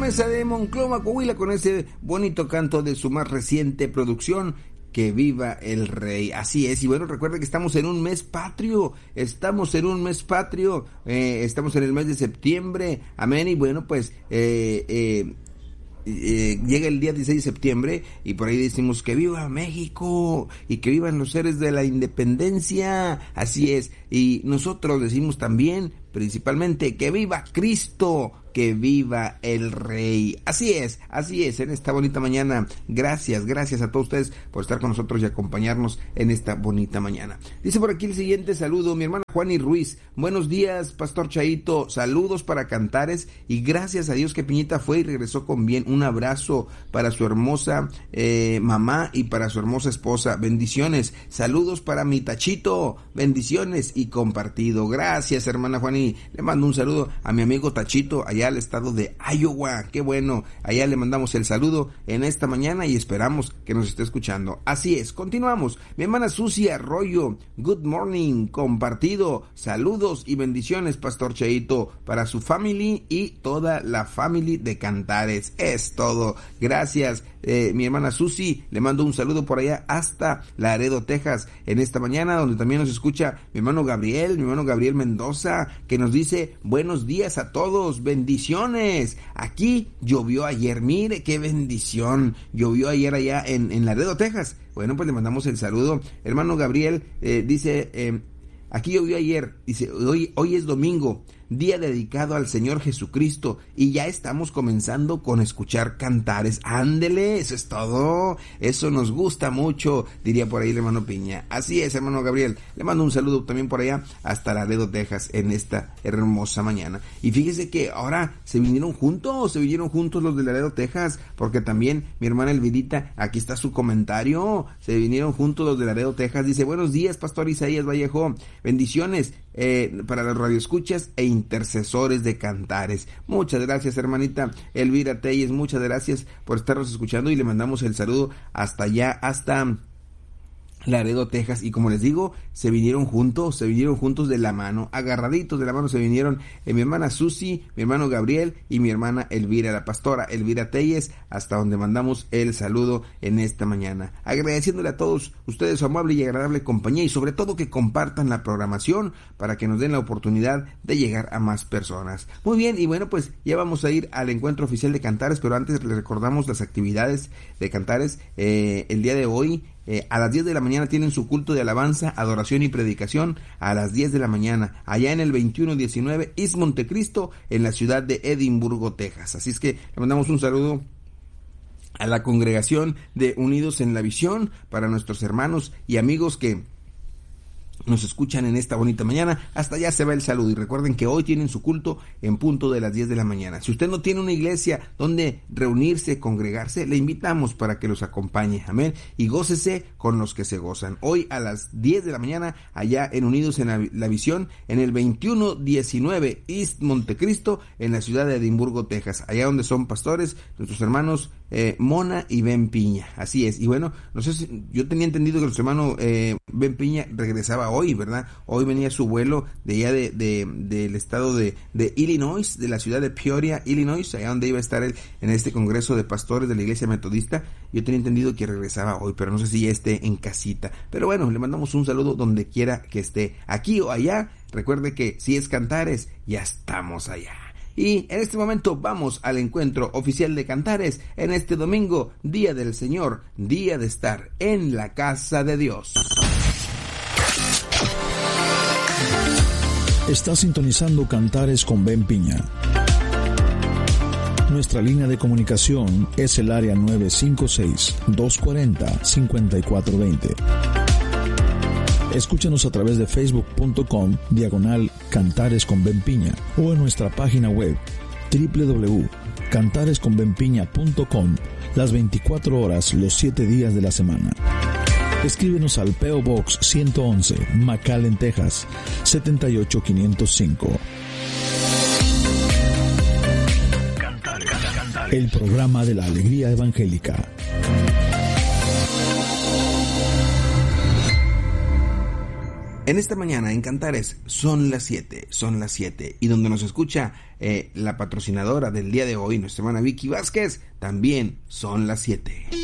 Promesa de Monclova, Coahuila, con ese bonito canto de su más reciente producción, Que viva el rey. Así es. Y bueno, recuerden que estamos en un mes patrio. Estamos en el mes de septiembre. Amén. Y bueno, pues llega el día 16 de septiembre y por ahí decimos que viva México y que vivan los héroes de la independencia. Así es. Y nosotros decimos también, principalmente, que viva Cristo, que viva el Rey. Así es, en esta bonita mañana. Gracias a todos ustedes por estar con nosotros y acompañarnos en esta bonita mañana. Dice por aquí el siguiente saludo, mi hermana Juani Ruiz. Buenos días, Pastor Chaito, saludos para Cantares y gracias a Dios que Piñita fue y regresó con bien. Un abrazo para su hermosa mamá y para su hermosa esposa. Bendiciones, saludos para mi Tachito, bendiciones y compartido. Gracias, hermana Juani. Le mando un saludo a mi amigo Tachito allá al estado de Iowa. Qué bueno, allá le mandamos el saludo en esta mañana y esperamos que nos esté escuchando. Así es, continuamos. Mi hermana Susi Arroyo, good morning, compartido, saludos y bendiciones, Pastor Cheito, para su family y toda la family de Cantares. Es todo, gracias. Mi hermana Susi, le mando un saludo por allá hasta Laredo, Texas, en esta mañana, donde también nos escucha mi hermano Gabriel Mendoza, que nos dice buenos días a todos, bendiciones. Aquí llovió ayer, mire qué bendición, llovió ayer allá en Laredo, Texas. Bueno, pues le mandamos el saludo. Hermano Gabriel dice, aquí llovió ayer, dice, hoy es domingo, día dedicado al Señor Jesucristo, y ya estamos comenzando con escuchar Cantares. Ándele, eso es todo, eso nos gusta mucho, diría por ahí el hermano Piña. Así es, hermano Gabriel, le mando un saludo también por allá hasta Laredo, Texas, en esta hermosa mañana. Y fíjese que ahora se vinieron juntos los de Laredo, Texas, porque también mi hermana Elvidita, aquí está su comentario, se vinieron juntos los de Laredo, Texas. Dice, buenos días, Pastor Isaías Vallejo, bendiciones para los radioescuchas e intercesores de Cantares. Muchas gracias, hermanita Elvira Telles, muchas gracias por estarnos escuchando y le mandamos el saludo hasta allá, hasta Laredo, Texas. Y como les digo, se vinieron juntos de la mano, agarraditos de la mano se vinieron mi hermana Susi, mi hermano Gabriel y mi hermana Elvira, la pastora Elvira Telles, hasta donde mandamos el saludo en esta mañana, agradeciéndole a todos ustedes su amable y agradable compañía y sobre todo que compartan la programación para que nos den la oportunidad de llegar a más personas. Muy bien, y bueno, pues ya vamos a ir al encuentro oficial de Cantares, pero antes les recordamos las actividades de Cantares. El día de hoy a las 10 de la mañana tienen su culto de alabanza, adoración y predicación a las 10 de la mañana, allá en el 2119 East Montecristo, en la ciudad de Edimburgo, Texas. Así es que le mandamos un saludo a la congregación de Unidos en la Visión, para nuestros hermanos y amigos que nos escuchan en esta bonita mañana. Hasta allá se va el saludo y recuerden que hoy tienen su culto en punto de las 10 de la mañana. Si usted no tiene una iglesia donde reunirse, congregarse, le invitamos para que los acompañe, amén, y gócese con los que se gozan. Hoy a las 10 de la mañana allá en Unidos en la Visión, en el 2119 East Montecristo, en la ciudad de Edimburgo, Texas, allá donde son pastores nuestros hermanos Mona y Ben Piña. Así es. Y bueno, no sé si, yo tenía entendido que nuestro hermano Ben Piña regresaba hoy, ¿verdad? Hoy venía su vuelo de allá del estado de Illinois, de la ciudad de Peoria, Illinois, allá donde iba a estar él en este congreso de pastores de la iglesia metodista. Yo tenía entendido que regresaba hoy, pero no sé si ya esté en casita. Pero bueno, le mandamos un saludo donde quiera que esté, aquí o allá. Recuerde que si es Cantares, ya estamos allá. Y en este momento vamos al encuentro oficial de Cantares en este domingo, Día del Señor, día de estar en la casa de Dios. Está sintonizando Cantares con Ben Piña. Nuestra línea de comunicación es el área 956-240-5420. Escúchanos a través de facebook.com/Cantares con Ben Piña o en nuestra página web www.cantaresconbenpiña.com las 24 horas, los 7 días de la semana. Escríbenos al P.O. Box 111, McAllen, Texas, 78505. El programa de la alegría evangélica. En esta mañana en Cantares son las 7, y donde nos escucha la patrocinadora del día de hoy, nuestra hermana Vicky Vázquez, también son las 7.